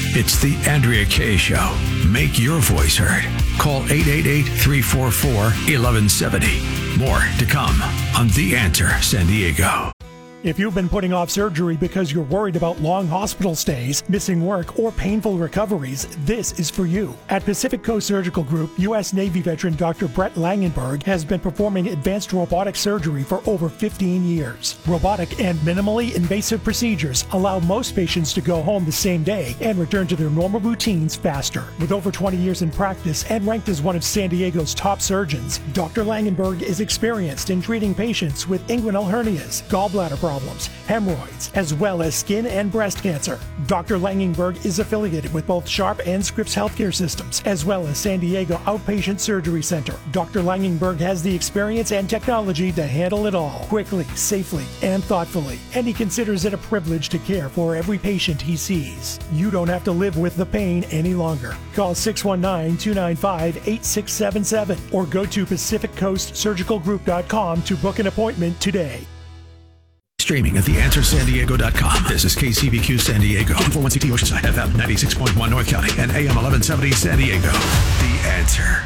It's the Andrea Kaye Show. Make your voice heard. Call 888-344-1170. More to come on The Answer San Diego. If you've been putting off surgery because you're worried about long hospital stays, missing work, or painful recoveries, this is for you. At Pacific Coast Surgical Group, U.S. Navy veteran Dr. Brett Langenberg has been performing advanced robotic surgery for over 15 years. Robotic and minimally invasive procedures allow most patients to go home the same day and return to their normal routines faster. With over 20 years in practice and ranked as one of San Diego's top surgeons, Dr. Langenberg is experienced in treating patients with inguinal hernias, gallbladder problems, hemorrhoids, as well as skin and breast cancer. Dr. Langenberg is affiliated with both Sharp and Scripps Healthcare Systems, as well as San Diego Outpatient Surgery Center. Dr. Langenberg has the experience and technology to handle it all, quickly, safely, and thoughtfully, and he considers it a privilege to care for every patient he sees. You don't have to live with the pain any longer. Call 619-295-8677 or go to PacificCoastSurgicalGroup.com to book an appointment today. Streaming at theanswersandiego.com. This is KCBQ San Diego, 41CT Oceanside, FM 96.1 North County, and AM 1170 San Diego. The Answer.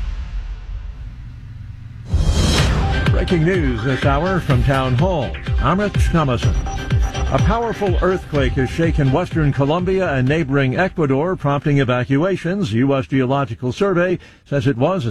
Breaking news this hour from Town Hall. I'm Rich Thomason. A powerful earthquake has shaken western Colombia and neighboring Ecuador, prompting evacuations. U.S. Geological Survey says it was a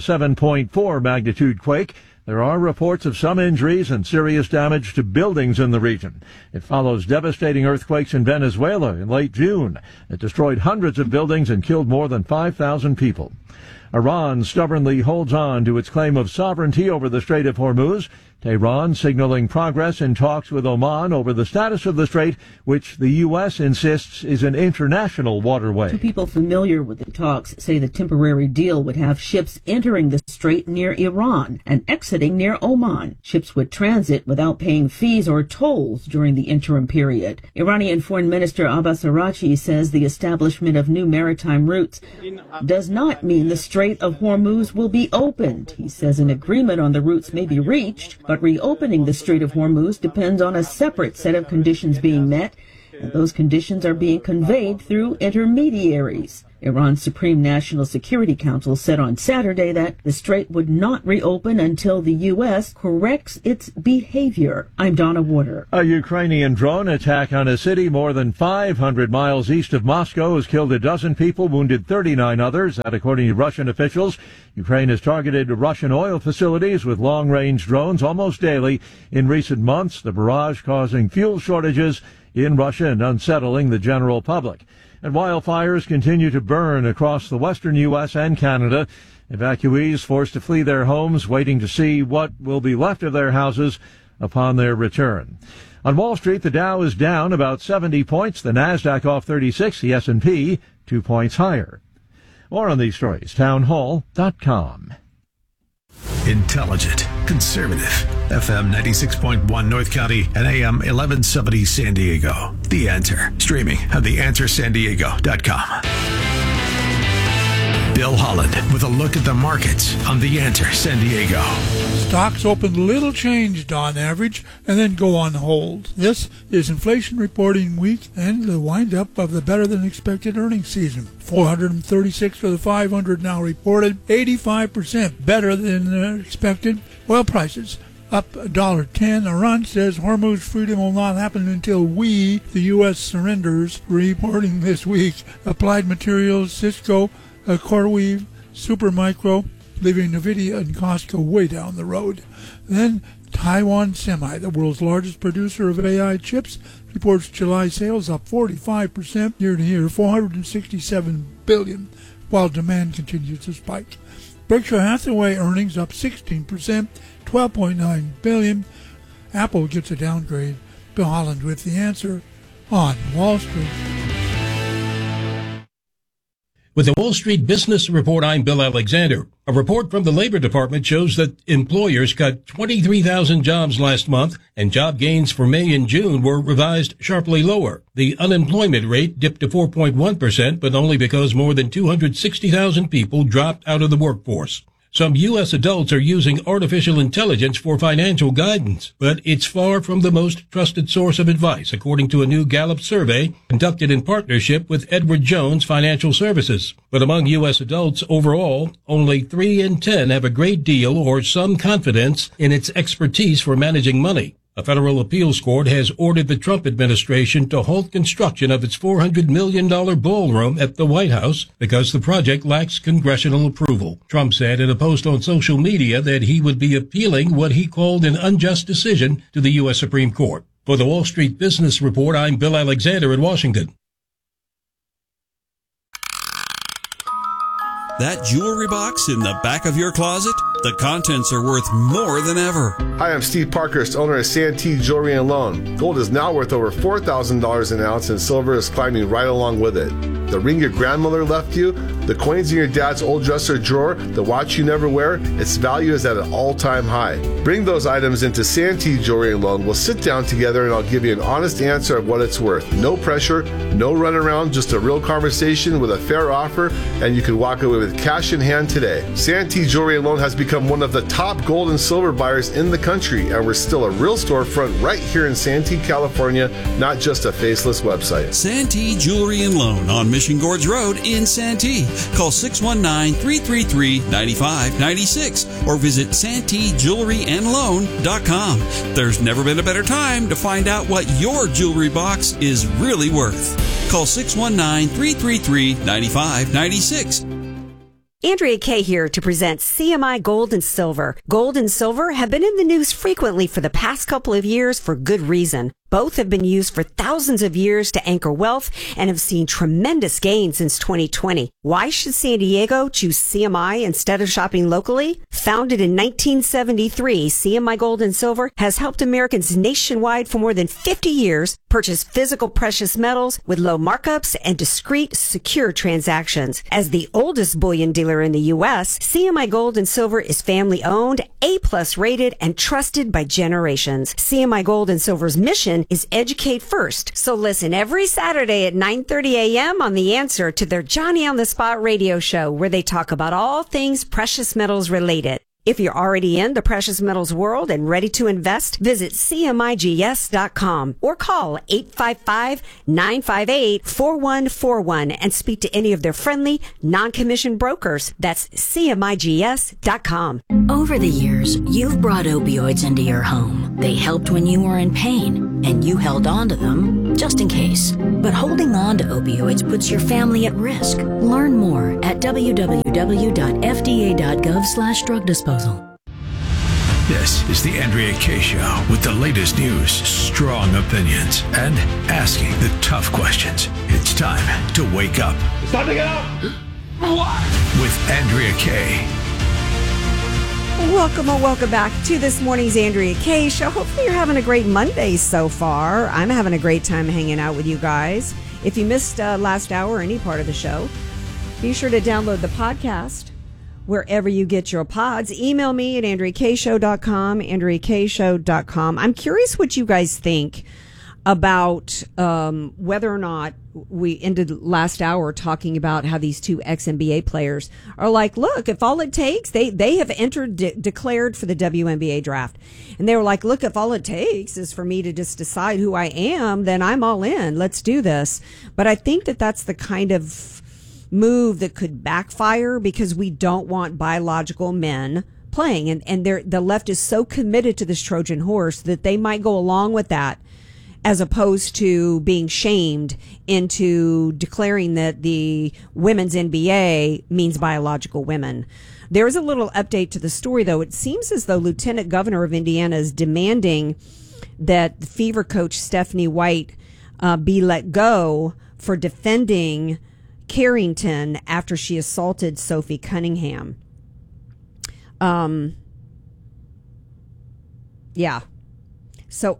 7.4 magnitude quake. There are reports of some injuries and serious damage to buildings in the region. It follows devastating earthquakes in Venezuela in late June. It destroyed hundreds of buildings and killed more than 5,000 people. Iran stubbornly holds on to its claim of sovereignty over the Strait of Hormuz. Tehran signaling progress in talks with Oman over the status of the strait, which the U.S. insists is an international waterway. Two people familiar with the talks say the temporary deal would have ships entering the strait near Iran and exiting near Oman. Ships would transit without paying fees or tolls during the interim period. Iranian Foreign Minister Abbas Araghchi says the establishment of new maritime routes does not mean the Strait of Hormuz will be opened. He says an agreement on the routes may be reached, but reopening the Strait of Hormuz depends on a separate set of conditions being met, and those conditions are being conveyed through intermediaries. Iran's Supreme National Security Council said on Saturday that the strait would not reopen until the U.S. corrects its behavior. I'm Donna Warder. A Ukrainian drone attack on a city more than 500 miles east of Moscow has killed a dozen people, wounded 39 others. That, according to Russian officials. Ukraine has targeted Russian oil facilities with long-range drones almost daily in recent months, the barrage causing fuel shortages in Russia and unsettling the general public. And wildfires continue to burn across the western U.S. and Canada. Evacuees forced to flee their homes, waiting to see what will be left of their houses upon their return. On Wall Street, the Dow is down about 70 points, the Nasdaq off 36, the S&P 2 points higher. More on these stories, townhall.com. Intelligent, conservative, FM 96.1 North County and AM 1170 San Diego. The Answer, streaming at theanswersandiego.com. Bill Holland with a look at the markets on The Answer San Diego. Stocks opened little changed on average and then go on hold. This is inflation reporting week and the wind-up of the better-than-expected earnings season. 436 for the 500 now reported, 85% better than expected. Oil prices up $1.10. Iran says Hormuz freedom will not happen until the U.S. surrenders. Reporting this week, Applied Materials, Cisco, CoreWeave, Supermicro, leaving NVIDIA and Costco way down the road. Then Taiwan Semi, the world's largest producer of AI chips, reports July sales up 45% year-to-year, $467 billion, while demand continues to spike. Berkshire Hathaway earnings up 16%, $12.9 billion. Apple gets a downgrade. Bill Holland with The Answer on Wall Street. With the Wall Street Business Report, I'm Bill Alexander. A report from the Labor Department shows that employers cut 23,000 jobs last month, and job gains for May and June were revised sharply lower. The unemployment rate dipped to 4.1%, but only because more than 260,000 people dropped out of the workforce. Some U.S. adults are using artificial intelligence for financial guidance, but it's far from the most trusted source of advice, according to a new Gallup survey conducted in partnership with Edward Jones Financial Services. But among U.S. adults overall, only 3 in 10 have a great deal or some confidence in its expertise for managing money. A federal appeals court has ordered the Trump administration to halt construction of its $400 million ballroom at the White House because the project lacks congressional approval. Trump said in a post on social media that he would be appealing what he called an unjust decision to the U.S. Supreme Court. For the Wall Street Business Report, I'm Bill Alexander in Washington. That jewelry box in the back of your closet? The contents are worth more than ever. Hi, I'm Steve Parkhurst, owner of Santee Jewelry and Loan. Gold is now worth over $4,000 an ounce, and silver is climbing right along with it. The ring your grandmother left you, the coins in your dad's old dresser drawer, the watch you never wear, its value is at an all-time high. Bring those items into Santee Jewelry and Loan. We'll sit down together and I'll give you an honest answer of what it's worth. No pressure, no runaround, just a real conversation with a fair offer, and you can walk away with cash in hand today. Santee Jewelry and Loan has become one of the top gold and silver buyers in the country, and we're still a real storefront right here in Santee, California, not just a faceless website. Santee Jewelry and Loan on Mission Gorge Road in Santee. Call 619-333-9596 or visit SanteeJewelryandLoan.com. There's never been a better time to find out what your jewelry box is really worth. Call 619-333-9596. Andrea Kay here to present CMI Gold and Silver. Gold and silver have been in the news frequently for the past couple of years for good reason. Both have been used for thousands of years to anchor wealth and have seen tremendous gains since 2020. Why should San Diego choose CMI instead of shopping locally? Founded in 1973, CMI Gold and Silver has helped Americans nationwide for more than 50 years purchase physical precious metals with low markups and discreet, secure transactions. As the oldest bullion dealer in the U.S., CMI Gold and Silver is family-owned, A-plus rated, and trusted by generations. CMI Gold and Silver's mission is educate first. So listen every Saturday at 9:30 a.m. on The Answer to their Johnny on the Spot radio show, where they talk about all things precious metals related. If you're already in the precious metals world and ready to invest, visit CMIGS.com or call 855-958-4141 and speak to any of their friendly, non-commissioned brokers. That's CMIGS.com. Over the years, you've brought opioids into your home. They helped when you were in pain, and you held on to them just in case. But holding on to opioids puts your family at risk. Learn more at www.fda.gov/drug disposal. This is the Andrea Kay Show with the latest news, strong opinions, and asking the tough questions. It's time to wake up. It's time to get up! What? With Andrea Kay. Welcome back to this morning's Andrea Kay Show. Hopefully you're having a great Monday so far. I'm having a great time hanging out with you guys. If you missed last hour or any part of the show, be sure to download the podcast wherever you get your pods. Email me at AndreaKayshow.com, AndreaKayshow.com. I'm curious what you guys think about whether or not we ended last hour talking about how these two ex-NBA players are like, look, if all it takes, they have declared for the WNBA draft. And they were like, look, if all it takes is for me to just decide who I am, then I'm all in. Let's do this. But I think that that's the kind of move that could backfire because we don't want biological men playing. And the left is so committed to this Trojan horse that they might go along with that, as opposed to being shamed into declaring that the women's NBA means biological women. There is a little update to the story, though. It seems as though Lieutenant Governor of Indiana is demanding that the Fever coach Stephanie White be let go for defending Carrington after she assaulted Sophie Cunningham. Yeah. So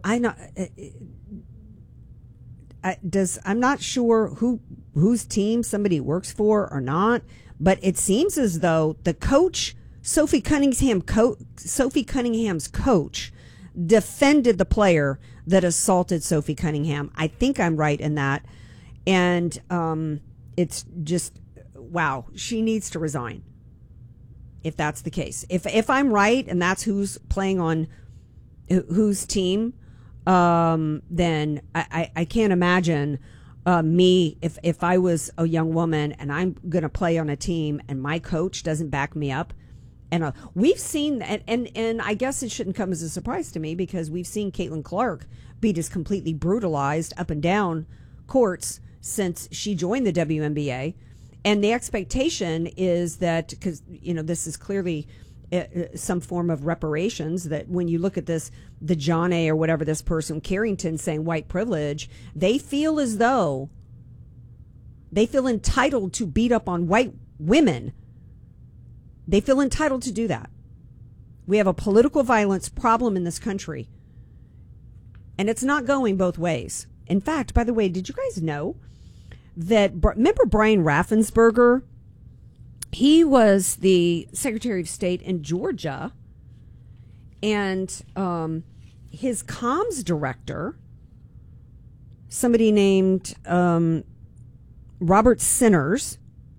I'm not sure whose team somebody works for or not, but it seems as though the coach, Sophie Cunningham's coach, defended the player that assaulted Sophie Cunningham. I think I'm right in that. And it's just, wow, she needs to resign. if that's the case. If I'm right and that's who's playing on whose team, then I can't imagine me if I was a young woman and I'm going to play on a team and my coach doesn't back me up. And we've seen, and I guess it shouldn't come as a surprise to me because we've seen Caitlin Clark be just completely brutalized up and down courts since she joined the WNBA. And the expectation is that, because, this is clearly some form of reparations, that when you look at this, the John A. or whatever this person, Carrington, saying white privilege, they feel as though they feel entitled to beat up on white women. They feel entitled to do that. We have a political violence problem in this country, and it's not going both ways. In fact, by the way, did you guys know that, remember Brian Raffensperger? He was the Secretary of State in Georgia, and his comms director, somebody named Robert Sinners,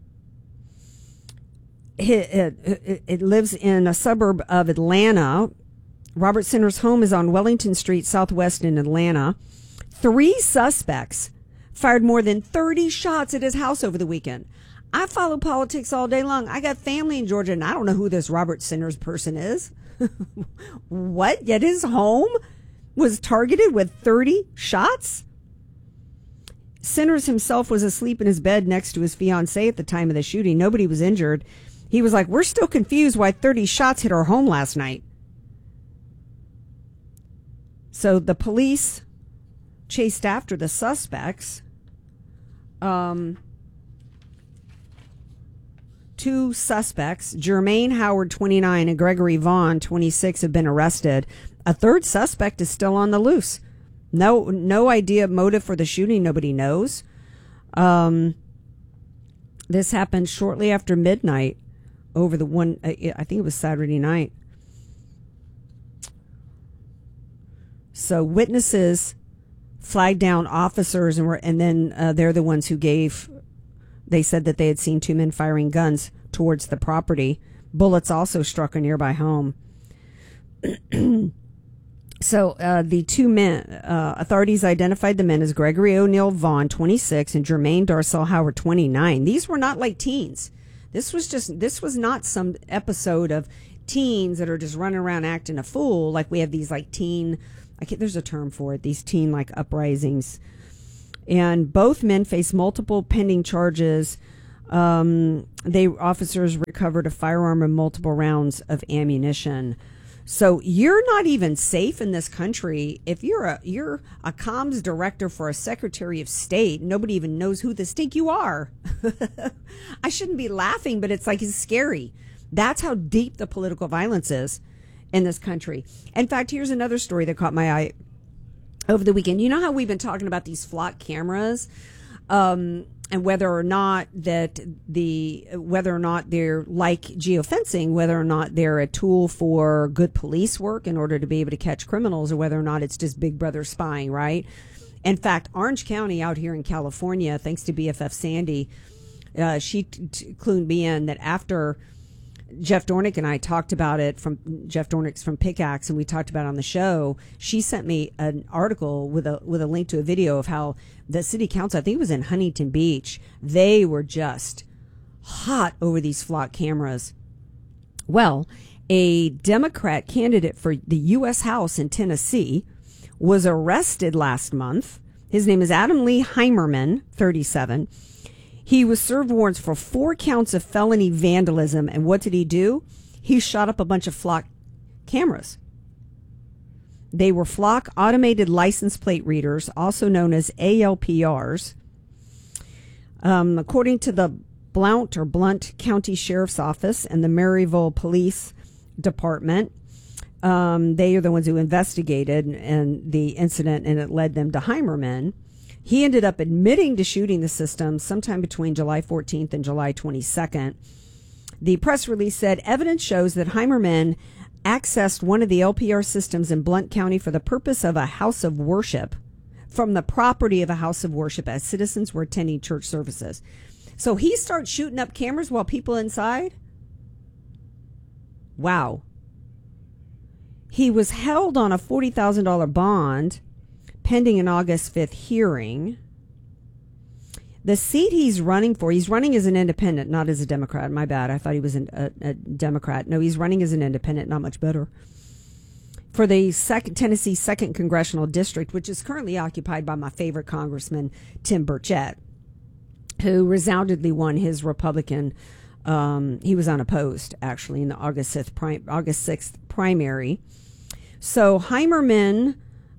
it lives in a suburb of Atlanta. Robert Sinners' home is on Wellington Street, Southwest in Atlanta. 3 suspects fired more than 30 shots at his house over the weekend. I follow politics all day long. I got family in Georgia, and I don't know who this Robert Sinners person is. What? Yet his home was targeted with 30 shots? Sinners himself was asleep in his bed next to his fiancée at the time of the shooting. Nobody was injured. He was like, "We're still confused why 30 shots hit our home last night." So the police chased after the suspects. 2 suspects, Jermaine Howard, 29, and Gregory Vaughn, 26, have been arrested. A 3rd suspect is still on the loose. No idea of motive for the shooting. Nobody knows. This happened shortly after midnight over the one, I think it was Saturday night. So witnesses flagged down officers, and then they're the ones who they said that they had seen 2 men firing guns towards the property. Bullets also struck a nearby home. So the 2 men, authorities identified the men as Gregory O'Neill Vaughn, 26, and Jermaine Darcel Howard, 29. These were not like teens. This was not some episode of teens that are just running around acting a fool. Like we have these like there's a term for it, these teen like uprisings. And both men face multiple pending charges. Officers recovered a firearm and multiple rounds of ammunition. So you're not even safe in this country if you're a comms director for a Secretary of State. Nobody even knows who the stink you are. I shouldn't be laughing, but it's scary. That's how deep the political violence is in this country. In fact, here's another story that caught my eye over the weekend. You know how we've been talking about these flock cameras, and whether or not they're like geofencing, whether or not they're a tool for good police work in order to be able to catch criminals, or whether or not it's just Big Brother spying, right? In fact, Orange County out here in California, thanks to BFF Sandy, she clued me in that after Jeff Dornick and I talked about it, Jeff Dornick's from Pickaxe, and we talked about it on the show. She sent me an article with a link to a video of how the city council, I think it was in Huntington Beach, they were just hot over these flock cameras. Well, a Democrat candidate for the U.S. House in Tennessee was arrested last month. His name is Adam Lee Heimerman, 37. He was served warrants for 4 counts of felony vandalism. And what did he do? He shot up a bunch of flock cameras. They were flock automated license plate readers, also known as ALPRs. According to the Blount County Sheriff's Office and the Maryville Police Department, they are the ones who investigated and the incident, and it led them to Heimerman. He ended up admitting to shooting the system sometime between July 14th and July 22nd. The press release said evidence shows that Heimerman accessed one of the LPR systems in Blount County for the purpose of a house of worship, from the property of a house of worship, as citizens were attending church services. So he starts shooting up cameras while people inside? Wow. He was held on a $40,000 bond pending an August 5th hearing. The seat he's running as an independent, not as a Democrat. My bad. I thought he was a Democrat. No, he's running as an independent, not much better. For the Tennessee 2nd Congressional District, which is currently occupied by my favorite Congressman, Tim Burchett, who resoundingly won his Republican. He was unopposed, actually, in the August 6th primary. So Heimerman,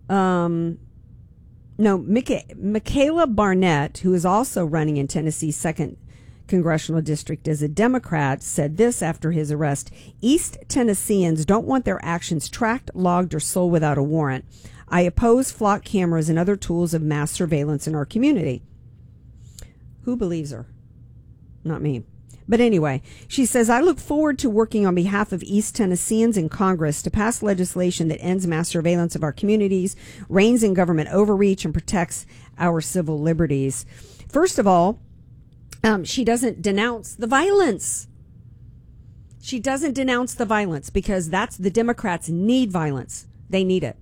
Michaela Barnett, who is also running in Tennessee's 2nd Congressional District as a Democrat, said this after his arrest: East Tennesseans don't want their actions tracked, logged, or sold without a warrant. I oppose flock cameras and other tools of mass surveillance in our community. Who believes her? Not me. But anyway, she says, I look forward to working on behalf of East Tennesseans in Congress to pass legislation that ends mass surveillance of our communities, reins in government overreach, and protects our civil liberties. First of all, she doesn't denounce the violence. She doesn't denounce the violence because the Democrats need violence. They need it.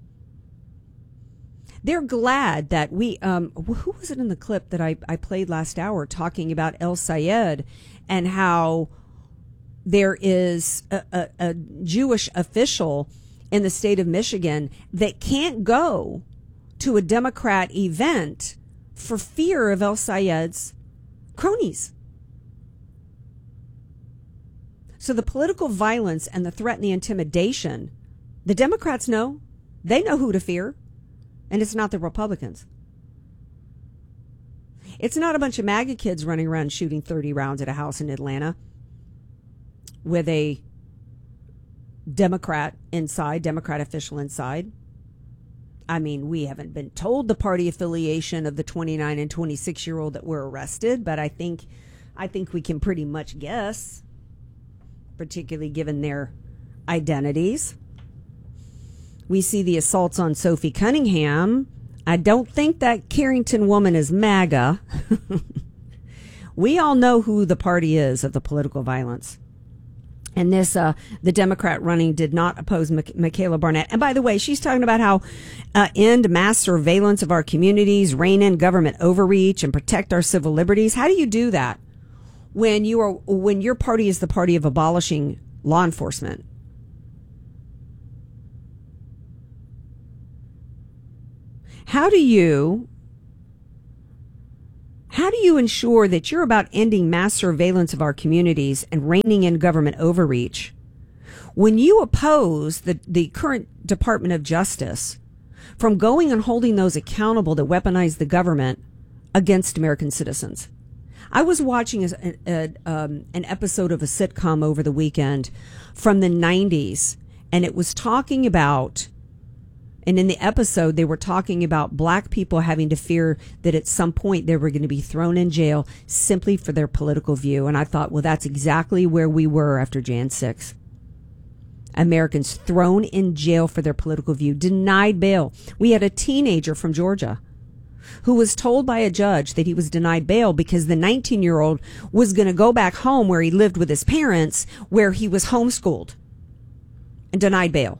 They're glad that we, who was it in the clip that I played last hour talking about El Sayed and how there is a Jewish official in the state of Michigan that can't go to a Democrat event for fear of El Sayed's cronies. So the political violence and the threat and the intimidation, the Democrats know. They know who to fear. And it's not the Republicans. It's not a bunch of MAGA kids running around shooting 30 rounds at a house in Atlanta with a Democrat official inside. I mean, we haven't been told the party affiliation of the 29 and 26-year-old that were arrested, but I think we can pretty much guess, particularly given their identities. We see the assaults on Sophie Cunningham. I don't think that Carrington woman is MAGA. We all know who the party is of the political violence. And this, the Democrat running did not oppose Michaela Barnett. And by the way, she's talking about how end mass surveillance of our communities, rein in government overreach, and protect our civil liberties. How do you do that when your party is the party of abolishing law enforcement? How do you ensure that you're about ending mass surveillance of our communities and reining in government overreach when you oppose the current Department of Justice from going and holding those accountable that weaponize the government against American citizens? I was watching an episode of a sitcom over the weekend from the 90s, and it was talking about... And in the episode, they were talking about black people having to fear that at some point they were going to be thrown in jail simply for their political view. And I thought, well, that's exactly where we were after Jan 6. Americans thrown in jail for their political view, denied bail. We had a teenager from Georgia who was told by a judge that he was denied bail because the 19-year-old was going to go back home where he lived with his parents, where he was homeschooled, and denied bail.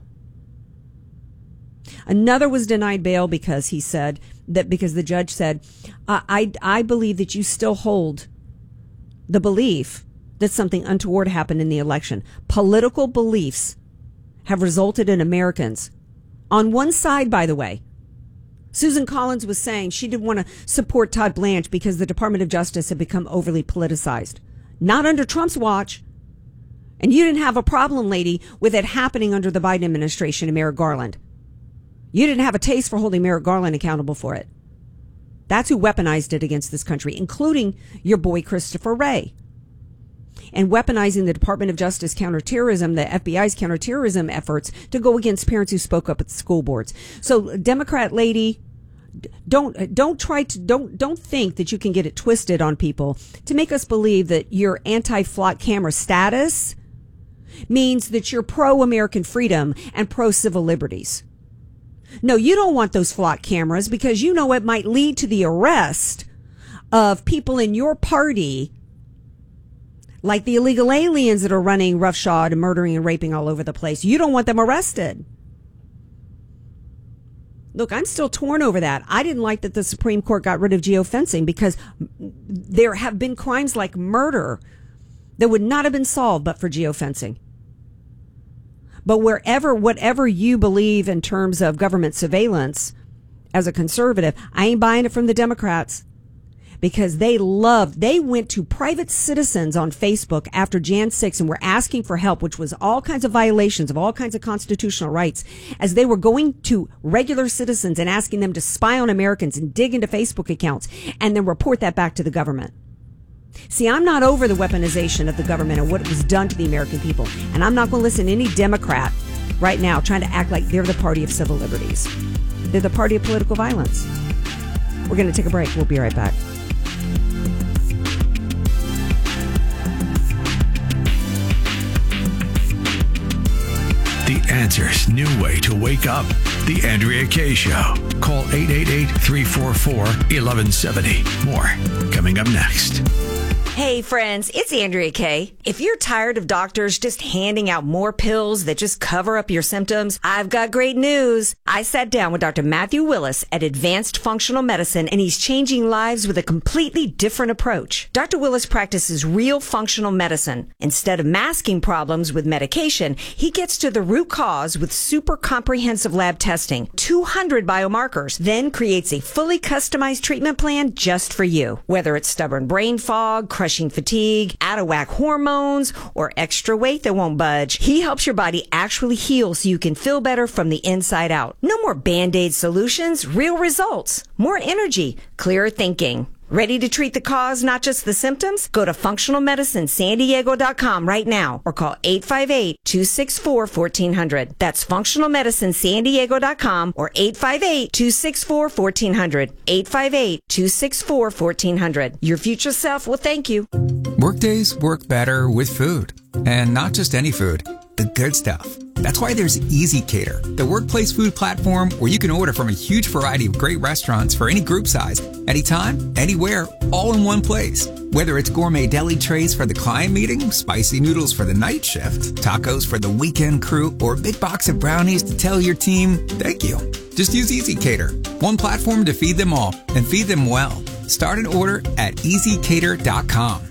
Another was denied bail because the judge said, I believe that you still hold the belief that something untoward happened in the election. Political beliefs have resulted in Americans on one side, by the way. Susan Collins was saying she didn't want to support Todd Blanche because the Department of Justice had become overly politicized. Not under Trump's watch. And you didn't have a problem, lady, with it happening under the Biden administration and Merrick Garland. You didn't have a taste for holding Merrick Garland accountable for it. That's who weaponized it against this country, including your boy Christopher Wray. And weaponizing the Department of Justice counterterrorism, the FBI's counterterrorism efforts to go against parents who spoke up at the school boards. So, Democrat lady, don't think that you can get it twisted on people to make us believe that your anti-flock camera status means that you're pro-American freedom and pro-civil liberties. No, you don't want those flock cameras because you know it might lead to the arrest of people in your party Like the illegal aliens that are running roughshod and murdering and raping all over the place. You don't want them arrested. Look, I'm still torn over that. I didn't like that the Supreme Court got rid of geofencing because there have been crimes like murder that would not have been solved but for geofencing. But whatever you believe in terms of government surveillance, as a conservative, I ain't buying it from the Democrats. Because they went to private citizens on Facebook after Jan 6 and were asking for help, which was all kinds of violations of all kinds of constitutional rights, as they were going to regular citizens and asking them to spy on Americans and dig into Facebook accounts and then report that back to the government. See, I'm not over the weaponization of the government and what was done to the American people. And I'm not going to listen to any Democrat right now trying to act like they're the party of civil liberties. They're the party of political violence. We're going to take a break. We'll be right back. The Answer's new way to wake up. The Andrea Kaye Show. Call 888-344-1170. More coming up next. Hey friends, it's Andrea Kaye. If you're tired of doctors just handing out more pills that just cover up your symptoms, I've got great news. I sat down with Dr. Matthew Willis at Advanced Functional Medicine, and he's changing lives with a completely different approach. Dr. Willis practices real functional medicine. Instead of masking problems with medication, he gets to the root cause with super comprehensive lab testing, 200 biomarkers, then creates a fully customized treatment plan just for you. Whether it's stubborn brain fog, crushing fatigue, out-of-whack hormones, or extra weight that won't budge, he helps your body actually heal so you can feel better from the inside out. No more Band-Aid solutions, real results, more energy, clearer thinking. Ready to treat the cause, not just the symptoms? Go to functionalmedicinesandiego.com right now or call 858-264-1400. That's functionalmedicinesandiego.com or 858-264-1400. 858-264-1400. Your future self will thank you. Workdays work better with food. And not just any food, the good stuff. That's why there's ezCater, the workplace food platform where you can order from a huge variety of great restaurants for any group size, anytime, anywhere, all in one place. Whether it's gourmet deli trays for the client meeting, spicy noodles for the night shift, tacos for the weekend crew, or a big box of brownies to tell your team, thank you. Just use ezCater, one platform to feed them all and feed them well. Start an order at ezcater.com.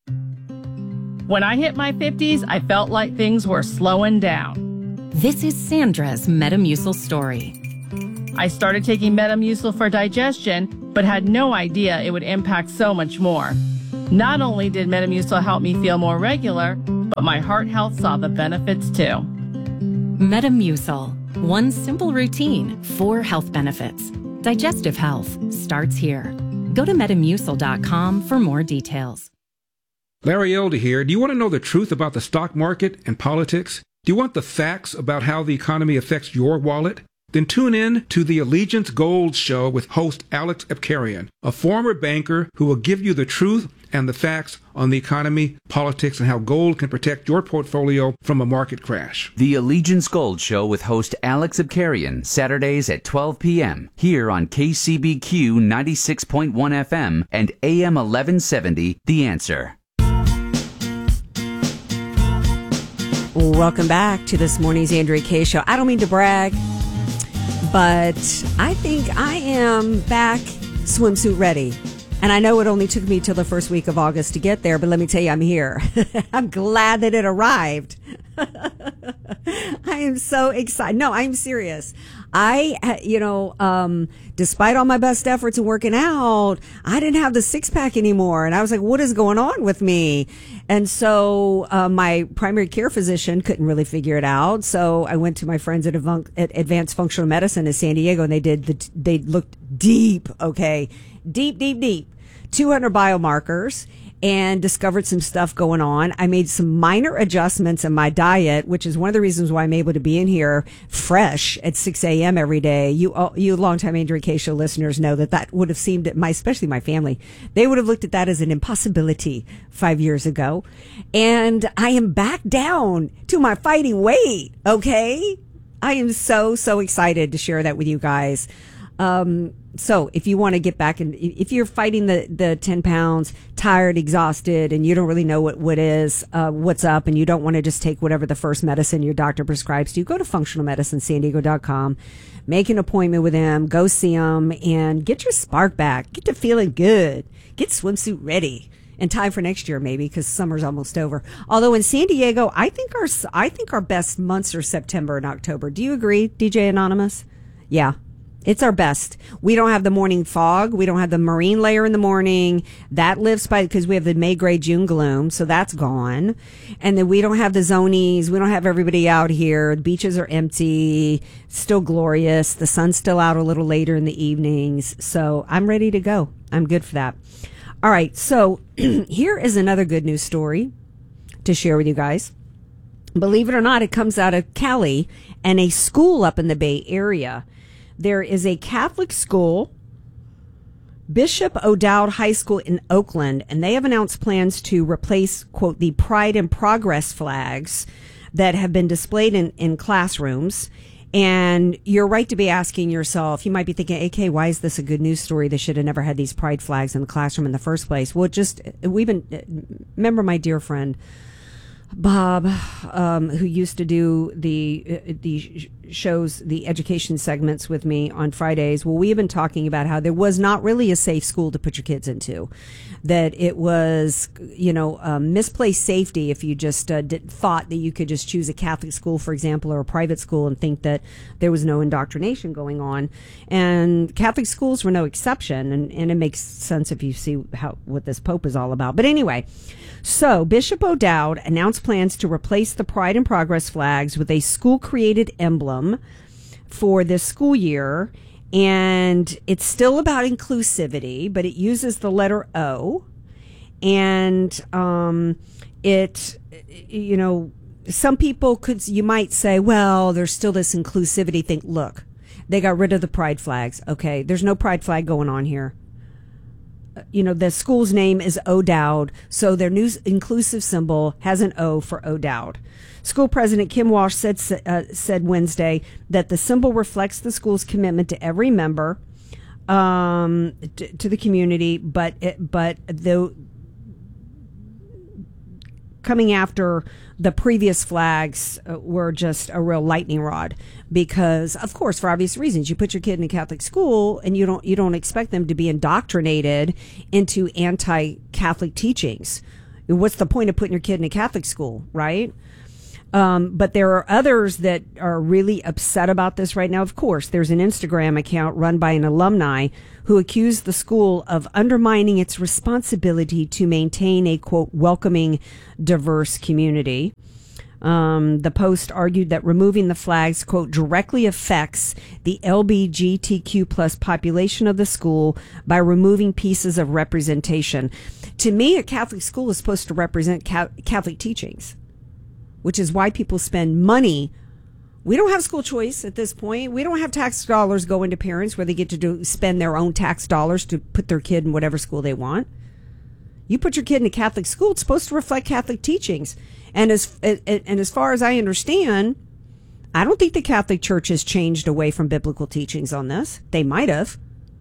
When I hit my 50s, I felt like things were slowing down. This is Sandra's Metamucil story. I started taking Metamucil for digestion, but had no idea it would impact so much more. Not only did Metamucil help me feel more regular, but my heart health saw the benefits too. Metamucil. One simple routine, 4 health benefits. Digestive health starts here. Go to Metamucil.com for more details. Larry Elder here. Do you want to know the truth about the stock market and politics? Do you want the facts about how the economy affects your wallet? Then tune in to the Allegiance Gold Show with host Alex Epkarian, a former banker who will give you the truth and the facts on the economy, politics, and how gold can protect your portfolio from a market crash. The Allegiance Gold Show with host Alex Epkarian, Saturdays at 12 p.m. here on KCBQ 96.1 FM and AM 1170, The Answer. Welcome back to this morning's Andrea Kaye Show. I don't mean to brag, but I think I am back swimsuit ready. And I know it only took me till the first week of August to get there, but let me tell you, I'm here. I'm glad that it arrived. I am so excited. No, I'm serious. Despite all my best efforts in working out, I didn't have the 6-pack anymore. And I was like, what is going on with me? And so my primary care physician couldn't really figure it out. So I went to my friends at Advanced Functional Medicine in San Diego, and they looked deep, okay? Deep. 200 biomarkers, and discovered some stuff going on. I made some minor adjustments in my diet, which is one of the reasons why I'm able to be in here fresh at 6 a.m. every day. You longtime Andrea Kaye Show listeners know that would have seemed, especially my family, they would have looked at that as an impossibility 5 years ago. And I am back down to my fighting weight, okay? I am so excited to share that with you guys. So if you want to get back and if you're fighting the 10 pounds, tired, exhausted, and you don't really know what's up, and you don't want to just take whatever the first medicine your doctor prescribes to you, go to functionalmedicinesandiego.com, make an appointment with him, go see him, and get your spark back. Get to feeling good. Get swimsuit ready. In time for next year, maybe, because summer's almost over. Although in San Diego, I think our best months are September and October. Do you agree, DJ Anonymous? Yeah. It's our best. We don't have the morning fog. We don't have the marine layer in the morning. That lives by, because we have the May, gray, June gloom. So that's gone. And then we don't have the zonies. We don't have everybody out here. The beaches are empty. Still glorious. The sun's still out a little later in the evenings. So I'm ready to go. I'm good for that. All right. So here is another good news story to share with you guys. Believe it or not, it comes out of Cali and a school up in the Bay Area. There is a Catholic school, Bishop O'Dowd High School in Oakland, and they have announced plans to replace, quote, the Pride and Progress flags that have been displayed in classrooms. And you're right to be asking yourself, you might be thinking, AK, why is this a good news story? They should have never had these pride flags in the classroom in the first place. Well, remember my dear friend, Bob, who used to do the shows, the education segments with me on Fridays. Well, we have been talking about how there was not really a safe school to put your kids into, that it was, misplaced safety if you just thought that you could just choose a Catholic school, for example, or a private school and think that there was no indoctrination going on. And Catholic schools were no exception. And it makes sense if you see what this Pope is all about. But anyway, so Bishop O'Dowd announced plans to replace the Pride and Progress flags with a school-created emblem for this school year. And it's still about inclusivity, but it uses the letter O. And some people you might say, well, there's still this inclusivity thing. Look, they got rid of the pride flags. Okay, there's no pride flag going on here. The school's name is O'Dowd, so their new inclusive symbol has an O for O'Dowd. School President Kim Walsh said Wednesday that the symbol reflects the school's commitment to every member, to the community, but coming after the previous flags were just a real lightning rod, because of course, for obvious reasons, you put your kid in a Catholic school and you don't expect them to be indoctrinated into anti-Catholic teachings. What's the point of putting your kid in a Catholic school, right? But there are others that are really upset about this right now. Of course, there's an Instagram account run by an alumni who accused the school of undermining its responsibility to maintain a, quote, welcoming, diverse community. The post argued that removing the flags, quote, directly affects the LGBTQ plus population of the school by removing pieces of representation. To me, a Catholic school is supposed to represent Catholic teachings, which is why people spend money. We don't have school choice at this point. We don't have tax dollars going to parents where they get to spend their own tax dollars to put their kid in whatever school they want. You put your kid in a Catholic school, it's supposed to reflect Catholic teachings. And as far as I understand, I don't think the Catholic Church has changed away from biblical teachings on this. They might have.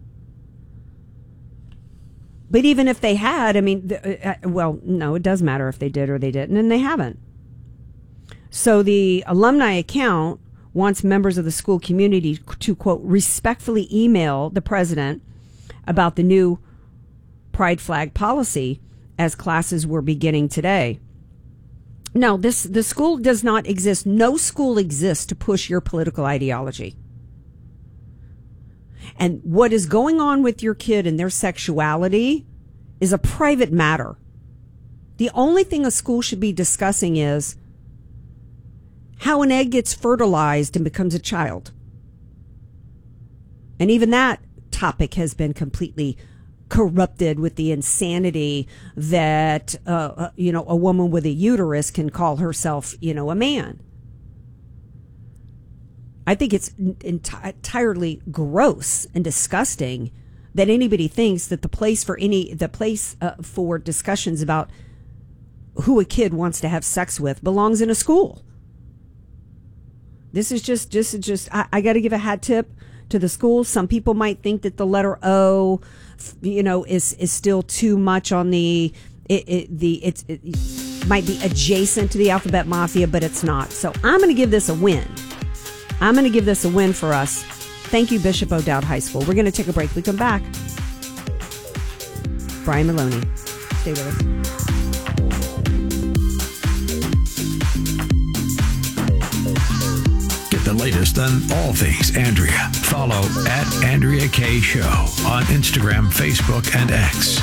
But even if they had, no, it does matter if they did or they didn't, and they haven't. So the alumni account wants members of the school community to, quote, respectfully email the president about the new pride flag policy as classes were beginning today. Now, the school does not exist. No school exists to push your political ideology. And what is going on with your kid and their sexuality is a private matter. The only thing a school should be discussing is how an egg gets fertilized and becomes a child. And even that topic has been completely corrupted with the insanity that, a woman with a uterus can call herself, a man. I think it's entirely gross and disgusting that anybody thinks that the place for discussions about who a kid wants to have sex with belongs in a school. This is just, I got to give a hat tip to the schools. Some people might think that the letter O, is still too much on it might be adjacent to the alphabet mafia, but it's not. So I'm going to give this a win. I'm going to give this a win for us. Thank you, Bishop O'Dowd High School. We're going to take a break. We come back. Brian Maloney. Stay with us. Get the latest on all things Andrea. Follow at Andrea K Show on Instagram, Facebook, and X.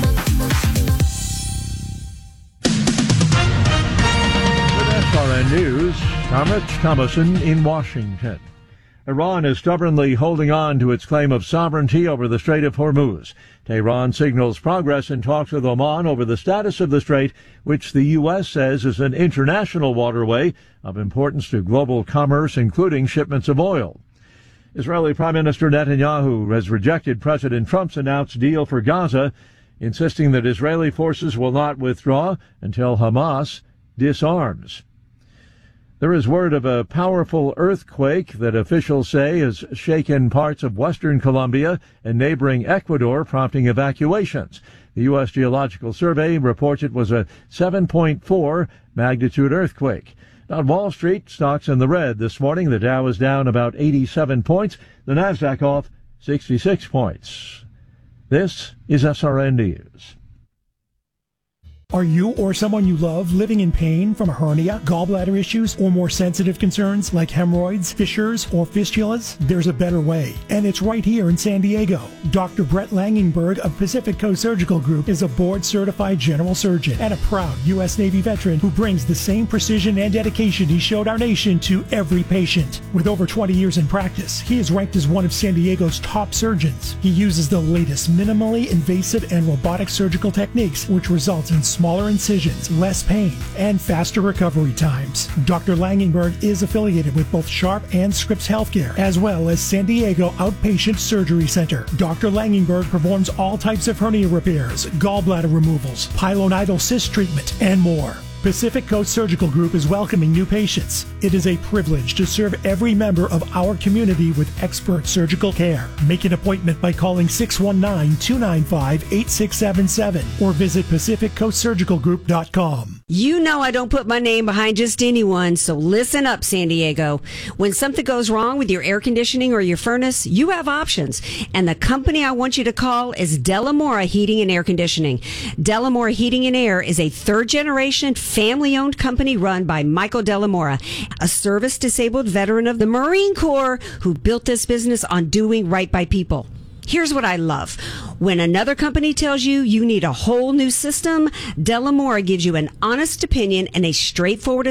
With SRN News, I'm Rich Thomason in Washington. Iran is stubbornly holding on to its claim of sovereignty over the Strait of Hormuz. Tehran signals progress in talks with Oman over the status of the strait, which the U.S. says is an international waterway of importance to global commerce, including shipments of oil. Israeli Prime Minister Netanyahu has rejected President Trump's announced deal for Gaza, insisting that Israeli forces will not withdraw until Hamas disarms. There is word of a powerful earthquake that officials say has shaken parts of western Colombia and neighboring Ecuador, prompting evacuations. The U.S. Geological Survey reports it was a 7.4 magnitude earthquake. On Wall Street, stocks in the red this morning. The Dow is down about 87 points. The Nasdaq off 66 points. This is SRN News. Are you or someone you love living in pain from a hernia, gallbladder issues, or more sensitive concerns like hemorrhoids, fissures, or fistulas? There's a better way, and it's right here in San Diego. Dr. Brett Langenberg of Pacific Coast Surgical Group is a board-certified general surgeon and a proud U.S. Navy veteran who brings the same precision and dedication he showed our nation to every patient. With over 20 years in practice, he is ranked as one of San Diego's top surgeons. He uses the latest minimally invasive and robotic surgical techniques, which results in smaller incisions, less pain, and faster recovery times. Dr. Langenberg is affiliated with both Sharp and Scripps Healthcare, as well as San Diego Outpatient Surgery Center. Dr. Langenberg performs all types of hernia repairs, gallbladder removals, pilonidal cyst treatment, and more. Pacific Coast Surgical Group is welcoming new patients. It is a privilege to serve every member of our community with expert surgical care. Make an appointment by calling 619-295-8677 or visit PacificCoastSurgicalGroup.com. You know I don't put my name behind just anyone, so listen up, San Diego. When something goes wrong with your air conditioning or your furnace, you have options. And the company I want you to call is Delamora Heating and Air Conditioning. Delamora Heating and Air is a third-generation, family-owned company run by Michael Delamora, a service-disabled veteran of the Marine Corps who built this business on doing right by people. Here's what I love. When another company tells you you need a whole new system, Delamora gives you an honest opinion and a straightforward